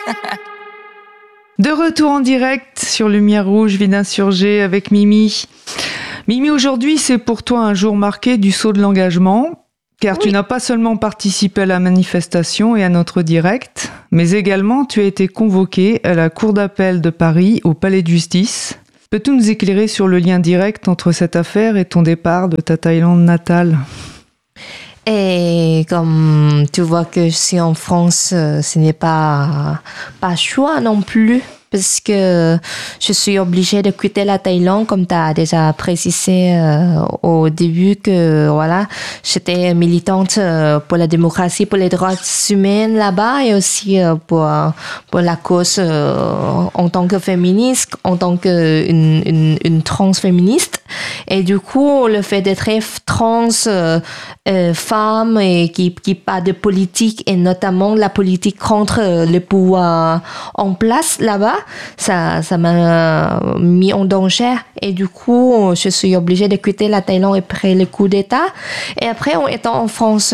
De retour en direct sur Lumière Rouge, Vie d'Insurgés avec Mimi. Mimi, aujourd'hui, c'est pour toi un jour marqué du sceau de l'engagement, car tu n'as pas seulement participé à la manifestation et à notre direct, mais également tu as été convoquée à la Cour d'appel de Paris, au Palais de Justice. Peux-tu nous éclairer sur le lien direct entre cette affaire et ton départ de ta Thaïlande natale ? Et comme tu vois que je suis en France, ce n'est pas choix non plus, parce que je suis obligée de quitter la Thaïlande, comme tu as déjà précisé au début que voilà, j'étais militante pour la démocratie, pour les droits humains là-bas, et aussi pour la cause en tant que féministe, en tant qu'une transféministe. Et du coup, le fait d'être trans femme et qui parle de politique, et notamment la politique contre le pouvoir en place là-bas, ça m'a mis en danger. Et du coup, je suis obligée de quitter la Thaïlande après le coup d'État. Et après, en étant en France,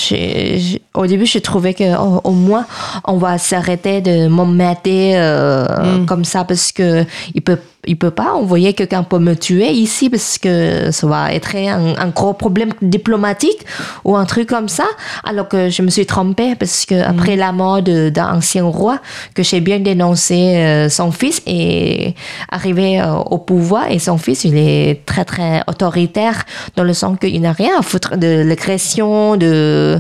au début, je trouvais que au moins on va s'arrêter de m'emmerder comme ça, parce que il peut pas envoyer quelqu'un pour me tuer ici, parce que ça va être un gros problème diplomatique ou un truc comme ça. Alors que je me suis trompée, parce que après la mort d'un ancien roi que j'ai bien dénoncé, son fils est arrivé au pouvoir, et son fils, il est très très autoritaire, dans le sens qu'il n'a rien à foutre de l'agression, des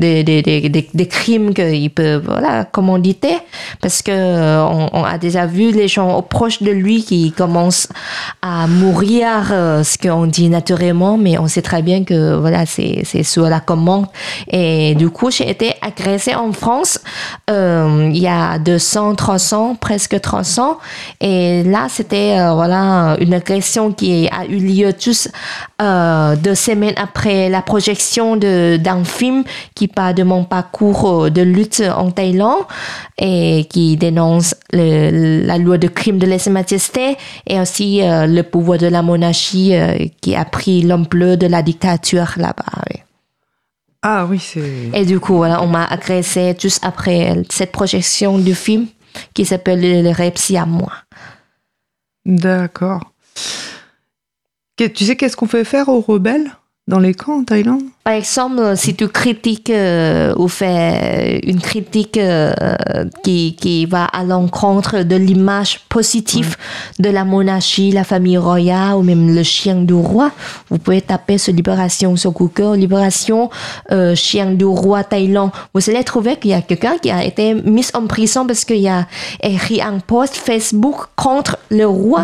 crimes qu'il peut commanditer, parce que on a déjà vu les gens proches de lui qui commencent à mourir, ce qu'on dit naturellement, mais on sait très bien que voilà, c'est sous la commande. Et du coup, j'ai été agressée en France il y a 300, presque 300, et là c'était une agression qui a eu lieu juste 2 semaines après la projection d'un film qui parle de mon parcours de lutte en Thaïlande, et qui dénonce la loi de crime de lèse-majesté, et aussi le pouvoir de la monarchie qui a pris l'ampleur de la dictature là-bas. Oui. Ah oui, c'est... Et du coup, voilà, on m'a agressée juste après cette projection du film qui s'appelle Le Rêve si à moi. D'accord. Tu sais qu'est-ce qu'on fait faire aux rebelles dans les camps en Thaïlande ? Par exemple, si tu critiques ou fais une critique qui va à l'encontre de l'image positive de la monarchie, la famille royale ou même le chien du roi, vous pouvez taper sur Libération sur Google, Libération chien du roi Thaïlande. Vous allez trouver qu'il y a quelqu'un qui a été mis en prison parce qu'il y a écrit un post Facebook contre le roi,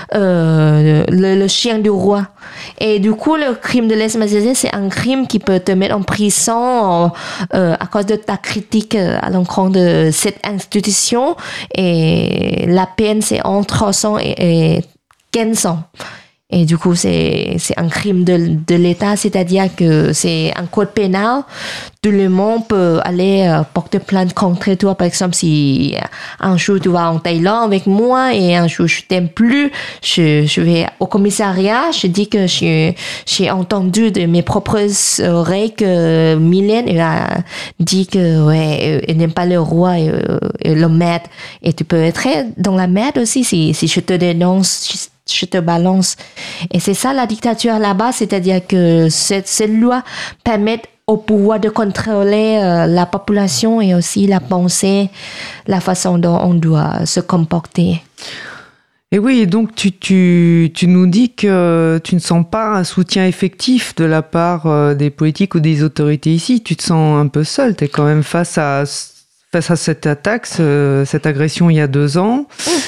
le chien du roi. Et du coup, le crime de lèse-majesté, c'est un crime qui peut te mettre en prison à cause de ta critique à l'encontre de cette institution, et la peine c'est entre 300 et 15 ans. Et du coup, c'est un crime de l'État, c'est-à-dire que c'est un code pénal. Tout le monde peut aller porter plainte contre toi. Par exemple, si un jour tu vas en Thaïlande avec moi et un jour je t'aime plus, je vais au commissariat, je dis que j'ai entendu de mes propres oreilles que Mylène a dit que elle n'aime pas le roi et le maître. Et tu peux être dans la merde aussi si je te dénonce, je te balance. Et c'est ça la dictature là-bas, c'est-à-dire que cette loi permet au pouvoir de contrôler la population et aussi la pensée, la façon dont on doit se comporter. Et oui, donc tu nous dis que tu ne sens pas un soutien effectif de la part des politiques ou des autorités ici. Tu te sens un peu seule, tu es quand même face à cette attaque, cette agression il y a 2 ans.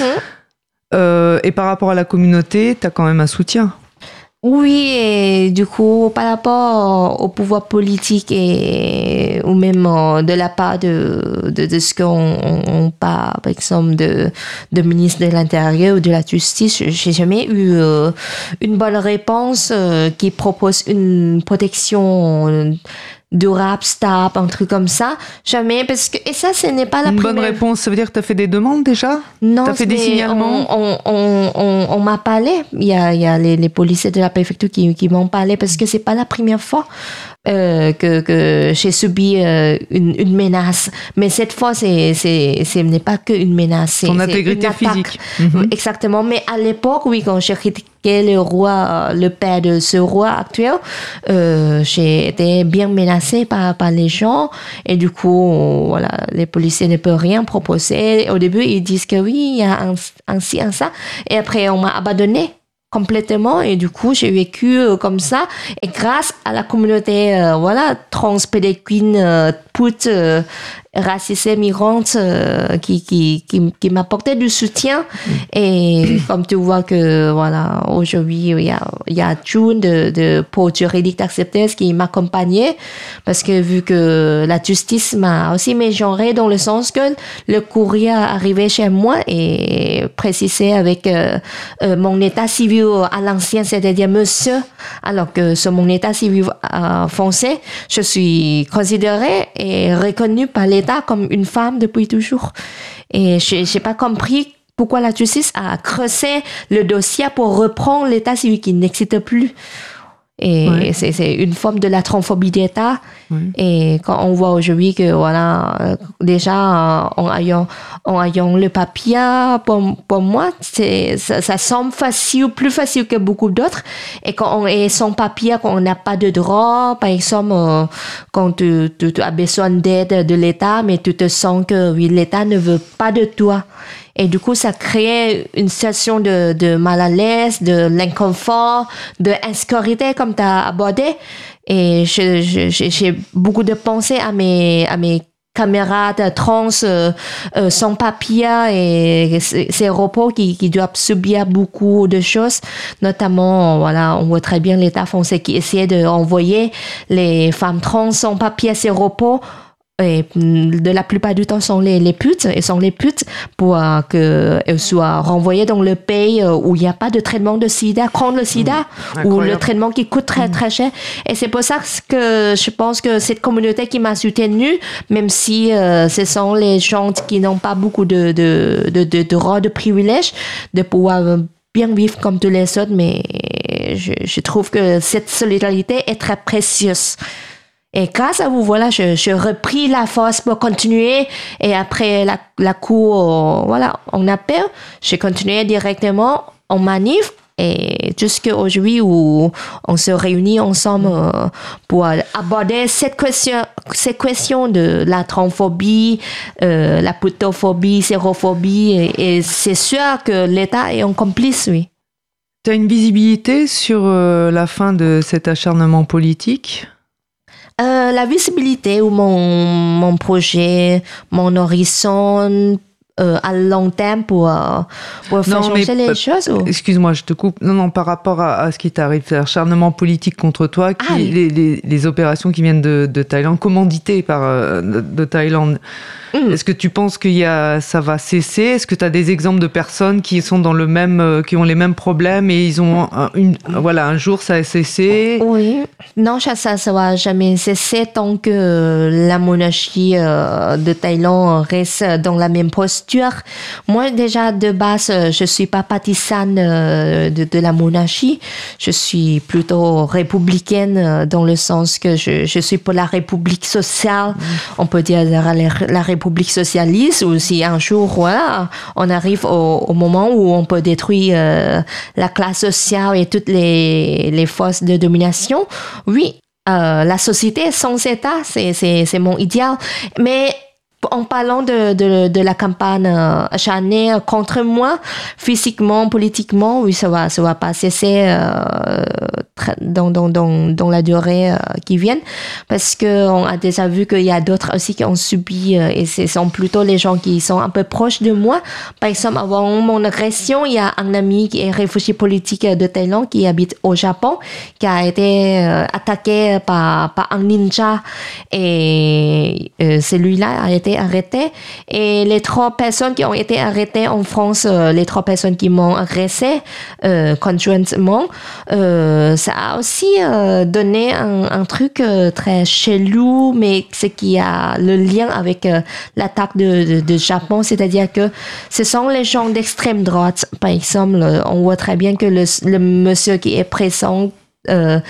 Et par rapport à la communauté, tu as quand même un soutien. Oui, et du coup, par rapport au pouvoir politique ou même de la part de ce qu'on parle, par exemple, de ministre de l'Intérieur ou de la Justice, j'ai jamais eu une bonne réponse qui propose une protection durable, stable, un truc comme ça. Jamais, parce que... Et ça, ce n'est pas la première... Une bonne réponse, ça veut dire que tu as fait des demandes déjà ? Non, tu as fait des signalements ? On m'a parlé. Il y a les policiers de la préfecture qui m'ont parlé, parce que c'est pas la première fois. que j'ai subi une menace. Mais cette fois, ce n'est pas qu'une menace. Ton intégrité physique. Exactement. Mais à l'époque, oui, quand j'ai critiqué le roi, le père de ce roi actuel, j'ai été bien menacée par les gens. Et du coup, voilà, les policiers ne peuvent rien proposer. Au début, ils disent que oui, il y a un ci, un ça. Et après, on m'a abandonnée complètement, et du coup j'ai vécu comme ça, et grâce à la communauté trans, pédéquine, pute, racisée, migrante, qui m'apportait du soutien. Et comme tu vois que voilà, aujourd'hui il y a June de Pôle juridique d'acceptance qui m'accompagnait, parce que vu que la justice m'a aussi mégenrée, dans le sens que le courrier arrivait chez moi et précisait avec mon état civil à l'ancien, c'est-à-dire monsieur, alors que sur mon état civil français, je suis considérée et reconnue par l'État comme une femme depuis toujours. Et j'ai pas compris pourquoi la justice a creusé le dossier pour reprendre l'état civil qui n'existe plus. Et c'est une forme de la transphobie d'État. Et quand on voit aujourd'hui que voilà, déjà en ayant le papier, pour moi, ça semble facile, plus facile que beaucoup d'autres. Et quand on est sans papier, quand on n'a pas de droit, par exemple, quand tu as besoin d'aide de l'État, mais tu te sens que oui, l'État ne veut pas de toi. Et du coup, ça crée une situation de mal à l'aise, de l'inconfort, de insécurité, comme tu as abordé. Et j'ai beaucoup de pensées à mes camarades trans sans papier et ces repos qui doivent subir beaucoup de choses, notamment voilà, on voit très bien l'État français qui essaie d'envoyer les femmes trans sans papier à ces repos. Et de la plupart du temps sont les putes, et sont les putes pour qu'elles soient renvoyées dans le pays où il n'y a pas de traitement de sida, contre le sida, ou le traitement qui coûte très très cher. Et c'est pour ça que je pense que cette communauté qui m'a soutenue, même si ce sont les gens qui n'ont pas beaucoup de droits, de privilèges, de pouvoir bien vivre comme tous les autres, mais je trouve que cette solidarité est très précieuse. Et grâce à vous, voilà, je repris la force pour continuer. Et après la cour, voilà, en appel, j'ai continué directement en manif. Et jusqu'à aujourd'hui où on se réunit ensemble pour aborder cette question de la transphobie, la putophobie, sérophobie. Et c'est sûr que l'État est un complice, oui. Tu as une visibilité sur la fin de cet acharnement politique ? La visibilité ou mon projet, mon horizon à long terme pour faire changer les choses. Excuse-moi, je te coupe. Non, par rapport à ce qui t'arrive, c'est l'acharnement politique contre toi, les opérations qui viennent de Thaïlande, commanditées de Thaïlande. Est-ce que tu penses ça va cesser ? Est-ce que tu as des exemples de personnes qui sont qui ont les mêmes problèmes et ils ont un jour ça a cessé ? Oui, non, ça va jamais cesser tant que la monarchie de Thaïlande reste dans la même posture. Moi, déjà, de base, je suis pas partisane de la monarchie. Je suis plutôt républicaine dans le sens que je suis pour la République sociale. On peut dire la République socialiste, ou si un jour, voilà, on arrive au moment où on peut détruire la classe sociale et toutes les forces de domination. Oui, la société sans État, c'est mon idéal. Mais en parlant de la campagne acharnée contre moi, physiquement, politiquement, oui, ça va pas cesser dans la durée qui vient, parce que on a déjà vu qu'il y a d'autres aussi qui ont subi, et ce sont plutôt les gens qui sont un peu proches de moi. Par exemple, avant mon agression, il y a un ami qui est réfugié politique de Thaïlande qui habite au Japon, qui a été attaqué par un ninja, et celui-là a été arrêté. Et les 3 personnes qui ont été arrêtées en France, les 3 personnes qui m'ont agressé conjointement, ça a aussi donné un truc très chelou, mais ce qui a le lien avec l'attaque de Japon, c'est-à-dire que ce sont les gens d'extrême droite. Par exemple, on voit très bien que le monsieur qui est présent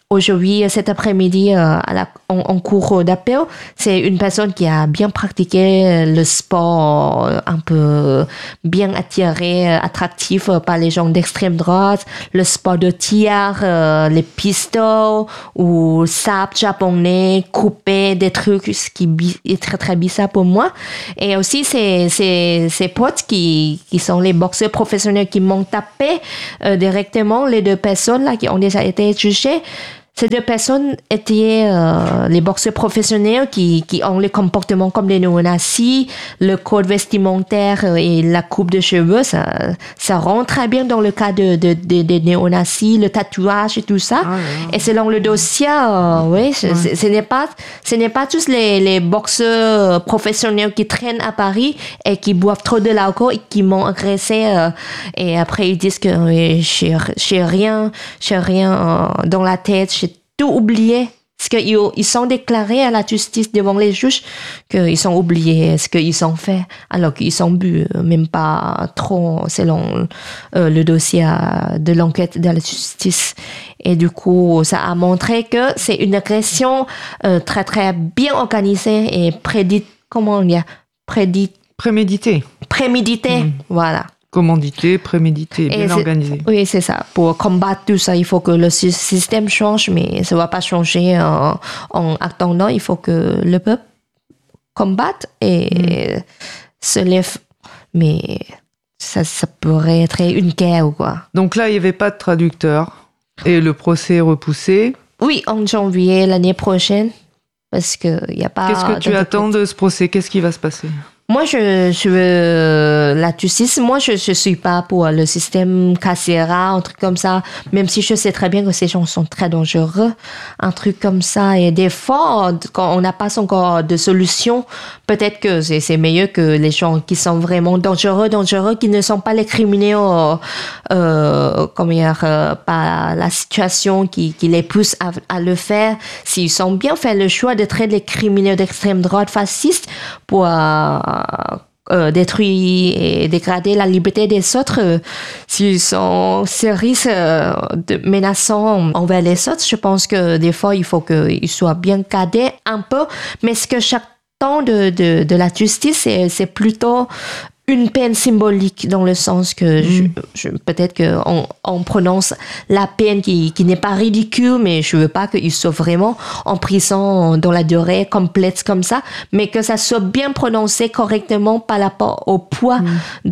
aujourd'hui, cet après-midi, en cours d'appel, c'est une personne qui a bien pratiqué le sport, un peu bien attractif par les gens d'extrême droite, le sport de tir, les pistoles ou sabre japonais, couper des trucs, ce qui est très très bizarre pour moi. Et aussi, ces potes qui sont les boxeurs professionnels qui m'ont tapé directement, les deux personnes là qui ont déjà été jugées. Ces deux personnes étaient les boxeurs professionnels qui ont les comportements comme les néo-nazis, le code vestimentaire et la coupe de cheveux, ça rentre très bien dans le cas des néo-nazis, le tatouage et tout ça. Et selon le dossier, ce n'est pas tous les boxeurs professionnels qui traînent à Paris et qui boivent trop de l'alcool et qui m'ont agressé. Et après, ils disent que j'ai rien dans la tête, j'ai tout oublié. Parce qu'ils sont déclarés à la justice devant les juges qu'ils sont oubliés ce qu'ils ont fait, alors qu'ils sont bu, même pas trop selon le dossier de l'enquête de la justice. Et du coup, ça a montré que c'est une agression très très bien organisée et prémédité. Voilà. Commandité, prémédité, bien organisé. Oui, c'est ça. Pour combattre tout ça, il faut que le système change, mais ça ne va pas changer en attendant. Il faut que le peuple combatte et se lève. Mais ça pourrait être une guerre ou quoi. Donc là, il n'y avait pas de traducteur et le procès est repoussé. Oui, en janvier l'année prochaine. Parce qu'il n'y a pas... Qu'est-ce que tu attends de ce procès? Qu'est-ce qui va se passer? Moi, je veux la justice. Moi, je suis pas pour le système carcéral, un truc comme ça. Même si je sais très bien que ces gens sont très dangereux, un truc comme ça. Et des fois, quand on n'a pas encore de solution, peut-être que c'est mieux que les gens qui sont vraiment dangereux, qui ne sont pas les criminels, par la situation qui les pousse à le faire. S'ils ont bien fait le choix de traiter les criminels d'extrême droite fascistes pour détruire et dégrader la liberté des autres, s'ils sont sérieux menaçants envers les autres, je pense que des fois il faut qu'ils soient bien cadrés un peu, mais ce que j'attends de la justice, c'est plutôt une peine symbolique, dans le sens que peut-être qu'on prononce la peine qui n'est pas ridicule, mais je veux pas qu'il soit vraiment en prison dans la durée complète comme ça, mais que ça soit bien prononcé correctement par rapport au poids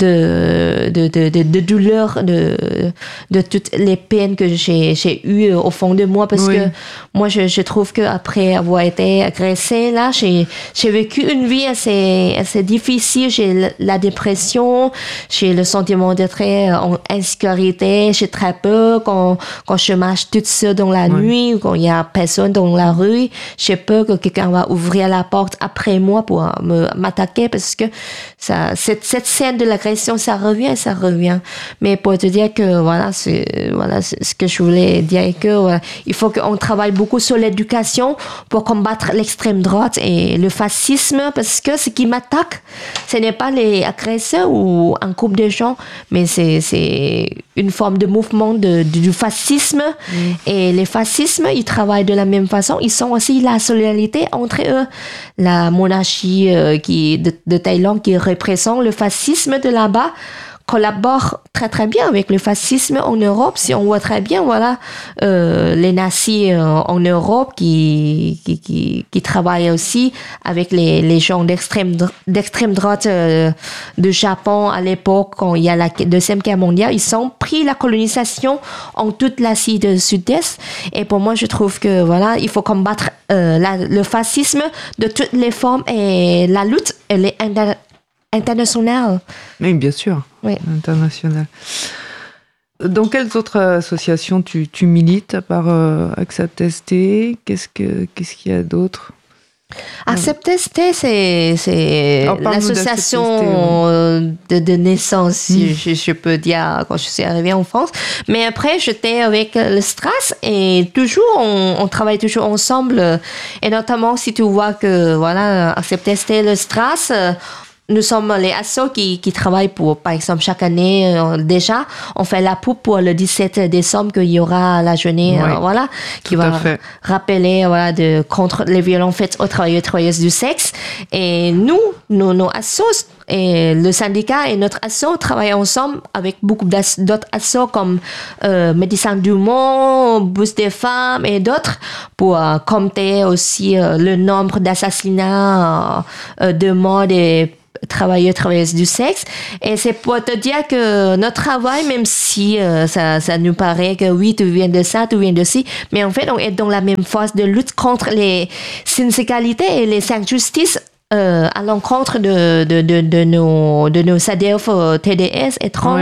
de douleur de toutes les peines que j'ai eues au fond de moi, parce que moi je trouve qu'après avoir été agressée là, j'ai vécu une vie assez difficile. J'ai la dépression, j'ai le sentiment d'être en insécurité, j'ai très peur quand je marche toute seule dans la nuit ou quand il y a personne dans la rue, j'ai peur que quelqu'un va ouvrir la porte après moi pour m'attaquer, parce que cette scène de l'agression, ça revient. Mais pour te dire que c'est ce que je voulais dire, que il faut qu'on travaille beaucoup sur l'éducation pour combattre l'extrême droite et le fascisme, parce que ce qui m'attaque, ce n'est pas les agresseurs ou un groupe de gens, mais c'est une forme de mouvement du fascisme. Et les fascismes, ils travaillent de la même façon. Ils sont aussi la solidarité entre eux. La monarchie de Thaïlande qui représente le fascisme de là-bas collabore très très bien avec le fascisme en Europe. Si on voit très bien, les nazis en Europe qui travaillent aussi avec les gens d'extrême droite du Japon à l'époque, quand il y a la Deuxième Guerre mondiale, ils ont pris la colonisation en toute l'Asie du Sud-Est. Et pour moi, je trouve que il faut combattre le fascisme de toutes les formes, et la lutte, elle est internationale. Oui, bien sûr. Oui. Internationale. Dans quelles autres associations tu milites à part Accept ST? Qu'est-ce qu'il y a d'autre? Accept ST, c'est l'association de naissance, si je peux dire, quand je suis arrivée en France. Mais après, j'étais avec le Stras, et toujours, on travaille toujours ensemble. Et notamment, si tu vois que, Accept ST, le Stras, nous sommes les assos qui travaillent pour, par exemple, chaque année, déjà, on fait la poupe pour le 17 décembre qu'il y aura la journée, voilà, qui va rappeler, voilà, contre les violences faites aux travailleurs et travailleuses du sexe. Et nous, nos assos, et le syndicat et notre asso travaillent ensemble avec beaucoup d'autres assos comme Médecins du Monde, Boost des femmes et d'autres pour compter aussi le nombre d'assassinats de morts des travailleurs et travailleuses du sexe. Et c'est pour te dire que notre travail, même si ça nous paraît que oui, tu viens de ça, tu viens de ci, mais en fait, on est dans la même phase de lutte contre les inégalités et les injustices à l'encontre de nos SADF, TDS et trans.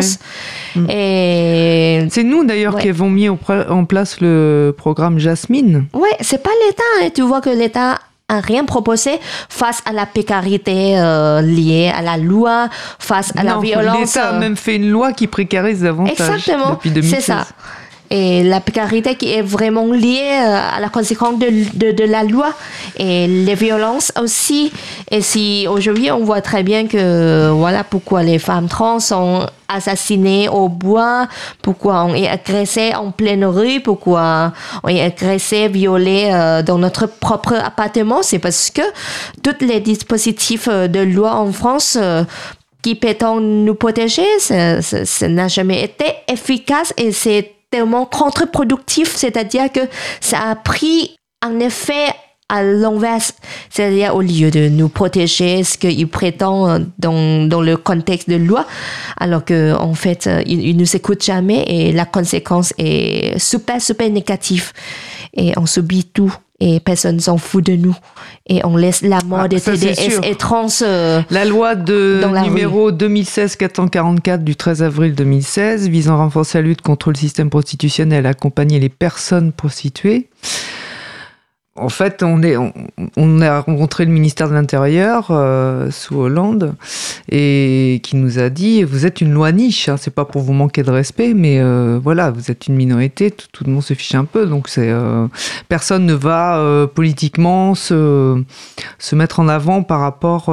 Et c'est nous d'ailleurs qui avons mis en place le programme Jasmine. Ouais, c'est pas l'État. Tu vois que l'État a rien proposé face à la précarité liée à la loi, face à la violence. L'État a même fait une loi qui précarise davantage. Exactement, depuis 2016. c'est ça. Et la précarité qui est vraiment liée à la conséquence de la loi et les violences aussi. Et si aujourd'hui on voit très bien que voilà pourquoi les femmes trans sont assassinées au bois, pourquoi on est agressé en pleine rue, pourquoi on est agressé, violé dans notre propre appartement, c'est parce que tous les dispositifs de loi en France qui prétendent nous protéger, ça n'a jamais été efficace et c'est tellement contre-productif, c'est-à-dire que ça a pris un effet à l'inverse, c'est-à-dire au lieu de nous protéger, ce qu'ils prétendent dans le contexte de loi, alors qu'en fait, ils ne nous écoutent jamais et la conséquence est super, super négative. Et on subit tout et personne s'en fout de nous. Et on laisse la mort des TDS et trans la loi numéro 2016-444 du 13 avril 2016 visant à renforcer la lutte contre le système prostitutionnel et à accompagner les personnes prostituées. En fait, on a rencontré le ministère de l'Intérieur sous Hollande et qui nous a dit vous êtes une loi niche, hein, c'est pas pour vous manquer de respect, mais voilà, vous êtes une minorité, tout le monde se fiche un peu, donc personne ne va politiquement se mettre en avant par rapport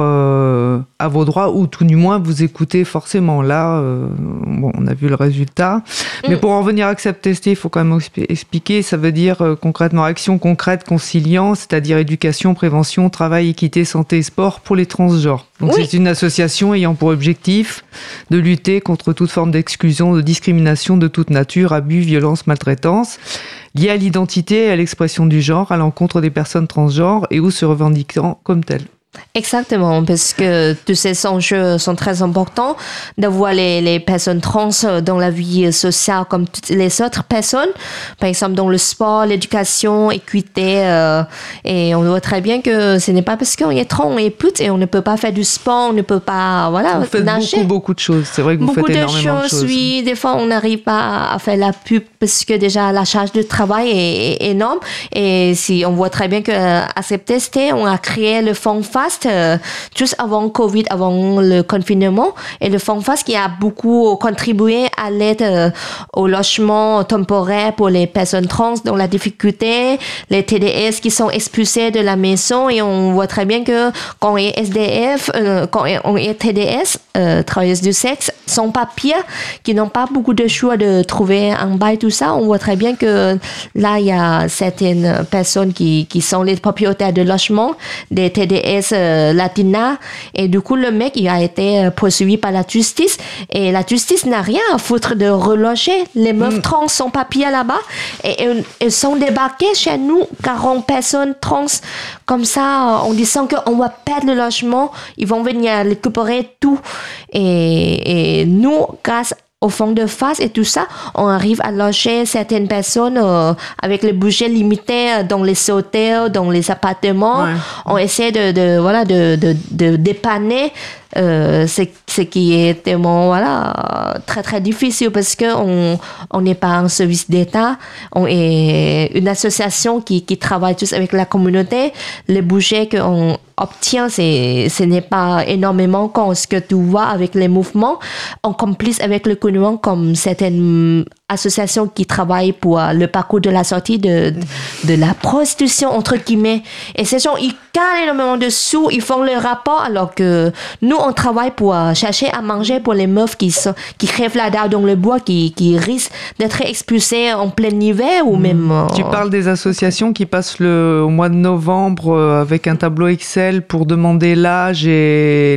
à vos droits ou tout du moins vous écouter forcément. Là, on a vu le résultat, mais pour en revenir à Accept Tester, il faut quand même expliquer. Ça veut dire concrètement action concrète c'est-à-dire éducation, prévention, travail, équité, santé et sport pour les transgenres. Donc c'est une association ayant pour objectif de lutter contre toute forme d'exclusion, de discrimination de toute nature, abus, violence, maltraitance, liés à l'identité et à l'expression du genre, à l'encontre des personnes transgenres et ou se revendiquant comme telles. Exactement, parce que tous ces enjeux sont très importants d'avoir les personnes trans dans la vie sociale comme toutes les autres personnes, par exemple dans le sport, l'éducation, équité, et on voit très bien que ce n'est pas parce qu'on est trans, on est pute et on ne peut pas faire du sport, on ne peut pas, voilà, vous faites nager. beaucoup de choses, c'est vrai que vous faites énormément de choses. Oui, des fois on n'arrive pas à faire la pub parce que déjà la charge de travail est énorme et si on voit très bien que Accept Tester, on a créé le fonds FAST juste avant Covid, avant le confinement. Et le fonds FAST qui a beaucoup contribué à l'aide au logement temporaire pour les personnes trans dans la difficulté, les TDS qui sont expulsés de la maison. Et on voit très bien que quand on est SDF, quand on est TDS, travailleuses du sexe, sans papier, qui n'ont pas beaucoup de choix de trouver un bail, tout ça, on voit très bien que là, il y a certaines personnes qui sont les propriétaires de logement, des TDS latina, et du coup, le mec, il a été poursuivi par la justice, et la justice n'a rien à foutre de reloger les meufs trans sans papier là-bas, et elles sont débarquées chez nous, 40 personnes trans, comme ça, en disant qu'on va perdre le logement, ils vont venir récupérer tout, et nous, grâce au fond de face et tout ça, on arrive à loger certaines personnes avec le budget limité dans les hôtels, dans les appartements. Ouais. On essaie de dépanner ce qui est tellement très très difficile parce que on n'est pas un service d'État, on est une association qui travaille tous avec la communauté. Le budget qu'on obtient, ce n'est pas énormément comme ce que tu vois avec les mouvements. On complice avec le gouvernement comme certaines association qui travaille pour le parcours de la sortie de la prostitution, entre guillemets. Et ces gens, ils gagnent énormément de sous, ils font le rapport, alors que nous, on travaille pour chercher à manger pour les meufs qui crèvent la dalle dans le bois, qui risquent d'être expulsées en plein hiver ou même... Tu parles des associations qui passent au mois de novembre avec un tableau Excel pour demander l'âge et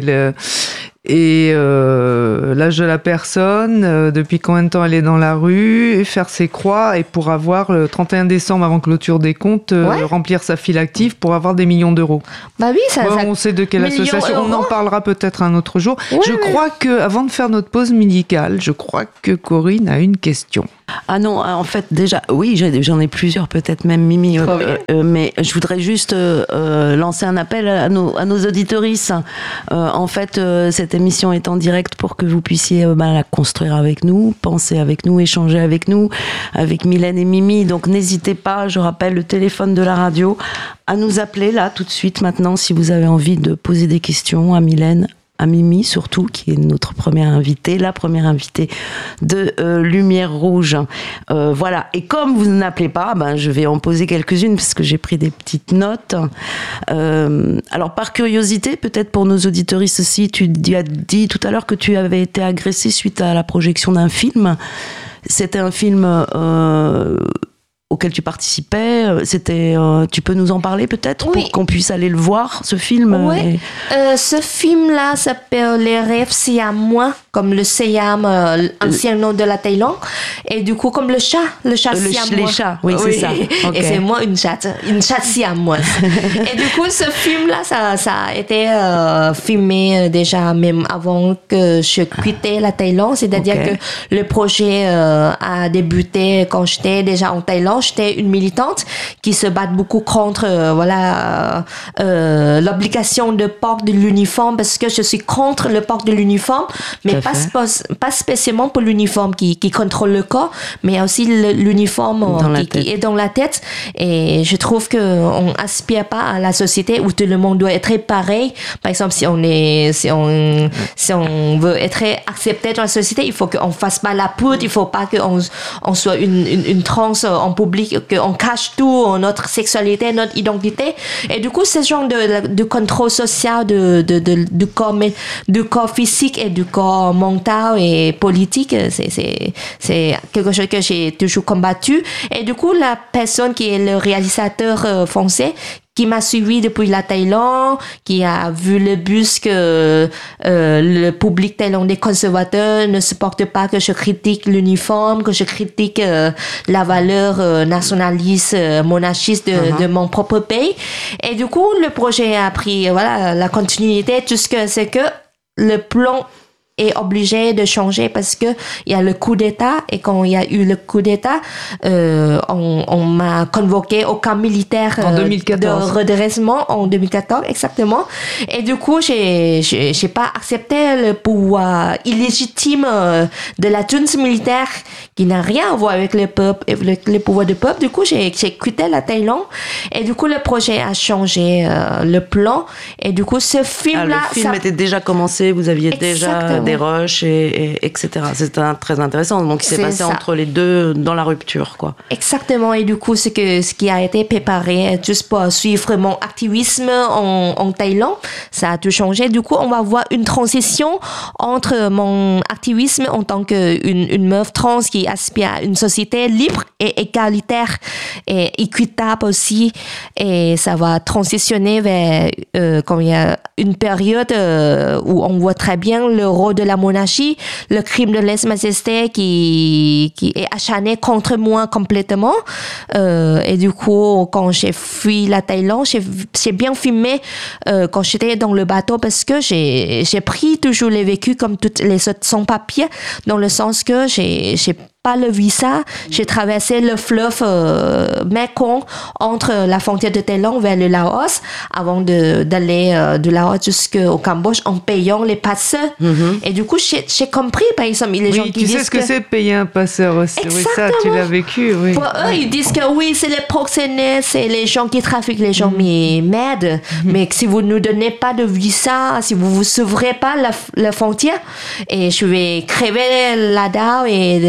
l'âge de la personne, depuis combien de temps elle est dans la rue, faire ses croix, et pour avoir le 31 décembre avant clôture des comptes, remplir sa file active pour avoir des millions d'euros. Bah oui, ça on sait de quelle association. On en parlera peut-être un autre jour. Ouais, je crois que, avant de faire notre pause musicale, je crois que Corinne a une question. Ah non, en fait, déjà, oui, j'en ai plusieurs, peut-être même Mimi, mais je voudrais juste lancer un appel à nos auditeurisses. En fait, cette émission est en direct pour que vous puissiez la construire avec nous, penser avec nous, échanger avec nous, avec Mylène et Mimi. Donc n'hésitez pas, je rappelle le téléphone de la radio, à nous appeler là tout de suite maintenant si vous avez envie de poser des questions à Mylène, à Mimi surtout, qui est notre première invitée, la première invitée de Lumière Rouge. Voilà. Et comme vous n'appelez pas, je vais en poser quelques-unes parce que j'ai pris des petites notes. Alors, par curiosité, peut-être pour nos auditeuristes aussi, tu as dit tout à l'heure que tu avais été agressée suite à la projection d'un film. C'était un film auquel tu participais. Tu peux nous en parler peut-être, pour qu'on puisse aller le voir, ce film? Oui. Ce film-là s'appelle Les rêves siamois, comme le Siam, ancien nom de la Thaïlande. Et du coup, comme le chat siamois. Les chats, oui, c'est ça. Okay. Et c'est moi une chatte siamoise. Et du coup, ce film-là, ça a été filmé déjà même avant que je quittais la Thaïlande. C'est-à-dire que le projet a débuté quand j'étais déjà en Thaïlande. J'étais une militante qui se bat beaucoup contre l'obligation de port de l'uniforme, parce que je suis contre le port de l'uniforme, mais pas spécialement pour l'uniforme qui contrôle le corps, mais aussi l'uniforme qui est dans la tête. Et je trouve qu'on aspire pas à la société où tout le monde doit être pareil. Par exemple, si on veut être accepté dans la société, il faut qu'on fasse pas la poudre, il faut pas qu'on soit une trans en public, qu'on cache tout, notre sexualité, notre identité. Et du coup, ce genre de contrôle social du corps physique et du corps mental et politique, c'est quelque chose que j'ai toujours combattu. Et du coup, la personne qui est le réalisateur français, qui m'a suivi depuis la Thaïlande, qui a vu le bus que le public thaïlandais conservateur ne supporte pas que je critique l'uniforme, que je critique la valeur nationaliste, monarchiste de mon propre pays. Et du coup, le projet a pris la continuité jusqu'à ce que le plan est obligé de changer, parce que il y a le coup d'État, et quand il y a eu le coup d'État, on m'a convoqué au camp militaire en 2014. De redressement en 2014 exactement. Et du coup, j'ai pas accepté le pouvoir illégitime de la junte militaire qui n'a rien à voir avec le peuple, le pouvoir du peuple. Du coup, j'ai quitté la Thaïlande, et du coup le projet a changé le plan. Et du coup, ce film-là, le film était déjà commencé, vous aviez déjà des rushs et etc. C'était très intéressant. Donc, il s'est passé entre les deux dans la rupture, quoi. Exactement. Et du coup, ce qui a été préparé juste pour suivre mon activisme en Thaïlande, ça a tout changé. Du coup, on va voir une transition entre mon activisme en tant qu'une meuf trans qui aspire à une société libre et égalitaire et équitable aussi. Et ça va transitionner vers quand il y a une période où on voit très bien le rôle de la monarchie, le crime de lèse-majesté qui est acharné contre moi complètement. Et du coup, quand j'ai fui la Thaïlande, j'ai bien filmé quand j'étais dans le bateau, parce que j'ai pris toujours les vécus comme toutes les autres sans-papiers, dans le sens que j'ai pas le visa. J'ai traversé le fleuve Mekong entre la frontière de Thaïlande vers le Laos avant d'aller de Laos jusqu'au Cambodge en payant les passeurs. Et du coup, j'ai compris, par exemple, les gens qui disent tu sais ce que c'est payer un passeur aussi. Exactement. Oui, ça, tu l'as vécu, oui. Pour eux, ils disent que oui, c'est les proxénètes, c'est les gens qui trafiquent les gens, mais merde. Mais si vous ne donnez pas de visa, si vous ne s'ouvrez pas la frontière, et je vais crever la dalle et me faire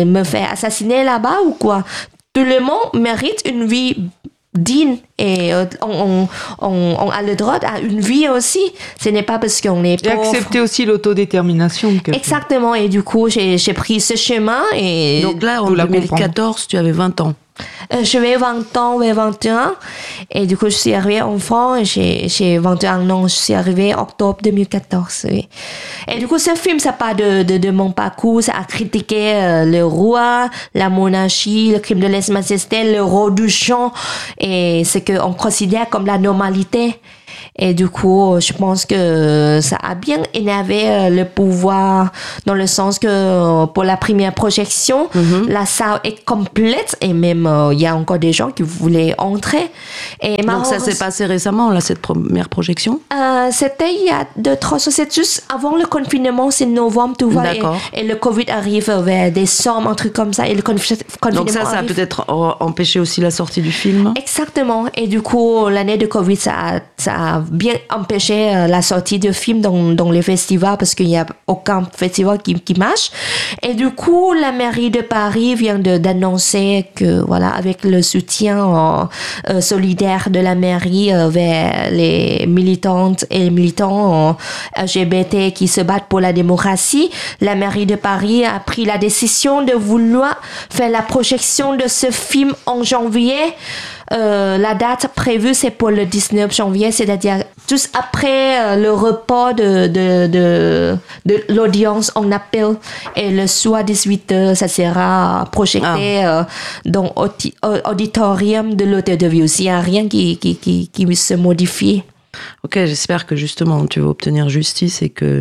assassiné là-bas ou quoi? Tout le monde mérite une vie digne et on a le droit à une vie aussi. Ce n'est pas parce qu'on est pauvre. Et accepter aussi l'autodétermination. Exactement. Et du coup, j'ai pris ce chemin. Et donc là, en 2014, tu avais 20 ans. J'avais 20 ans, 21. Et du coup, je suis arrivée en France. J'ai 21 ans. Je suis arrivée en octobre 2014. Oui. Et du coup, ce film, ça part de mon parcours. Ça a critiqué le roi, la monarchie, le crime de lèse-majesté, le rôle du chant et ce qu'on considère comme la normalité. Et du coup, je pense que ça a bien énervé le pouvoir dans le sens que pour la première projection, la salle est complète et même il y a encore des gens qui voulaient entrer. Et donc ça s'est passé récemment, là, cette première projection? C'était il y a 2-3 ans. C'est juste avant le confinement, c'est novembre, tu vois. Et le Covid arrive vers décembre, un truc comme ça. Et le confinement donc ça a peut-être empêché aussi la sortie du film? Exactement. Et du coup, l'année de Covid, ça a bien empêché la sortie de films dans les festivals parce qu'il n'y a aucun festival qui marche. Et du coup, la mairie de Paris vient d'annoncer que, voilà, avec le soutien solidaire de la mairie vers les militantes et les militants LGBT qui se battent pour la démocratie, la mairie de Paris a pris la décision de vouloir faire la projection de ce film en janvier. La date prévue, c'est pour le 19 janvier, c'est-à-dire juste après le report de l'audience en appel. Et le soir 18h, ça sera projeté dans l'auditorium de l'Hôtel de Ville. Il n'y a rien qui se modifie. Ok, j'espère que justement tu vas obtenir justice et que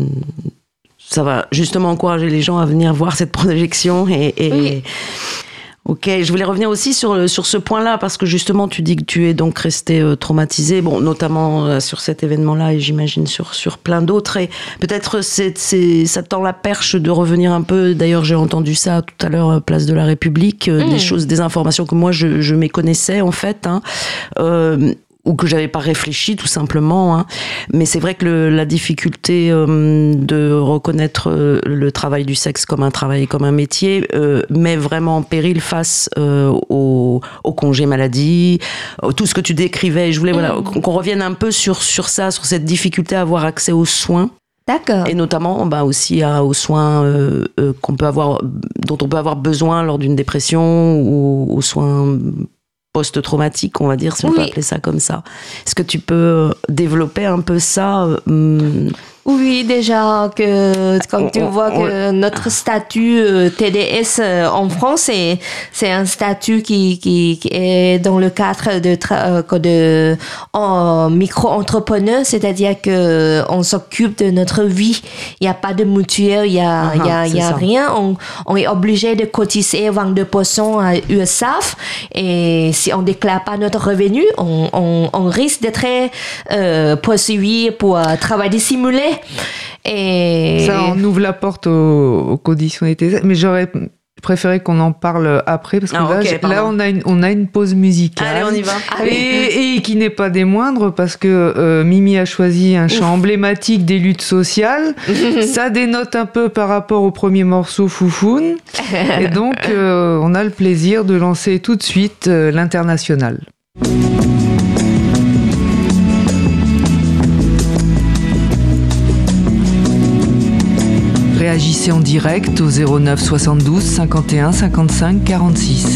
ça va justement encourager les gens à venir voir cette projection Oui. Ok, je voulais revenir aussi sur ce point-là parce que justement tu dis que tu es donc resté traumatisé, bon notamment sur cet événement-là et j'imagine sur plein d'autres et peut-être ça tend la perche de revenir un peu. D'ailleurs j'ai entendu ça tout à l'heure place de la République, des informations que moi je méconnaissais en fait. Ou que j'avais pas réfléchi tout simplement, mais c'est vrai que la difficulté de reconnaître le travail du sexe comme un travail, comme un métier, met vraiment en péril face au congé maladie, tout ce que tu décrivais. Je voulais qu'on revienne un peu sur ça, sur cette difficulté à avoir accès aux soins. D'accord. Et notamment aussi aux soins dont on peut avoir besoin lors d'une dépression ou aux soins post-traumatique, on va dire, si on peut appeler ça comme ça. Est-ce que tu peux développer un peu ça Oui, déjà, comme tu vois que notre statut TDS en France, c'est un statut qui est dans le cadre de micro-entrepreneur, c'est-à-dire que on s'occupe de notre vie. Il n'y a pas de mutuelle, il y a rien. On est obligé de cotiser 22% à URSSAF et si on déclare pas notre revenu, on risque d'être poursuivi pour travail dissimulé. Et ça, on ouvre la porte aux conditions d'été. Mais j'aurais préféré qu'on en parle après parce que là on a une pause musicale. Allez, on y va. Et qui n'est pas des moindres parce que Mimi a choisi un chant emblématique des luttes sociales. Ça dénote un peu par rapport au premier morceau Foufoune. Et donc on a le plaisir de lancer tout de suite l'International. Réagissez en direct au 09 72 51 55 46.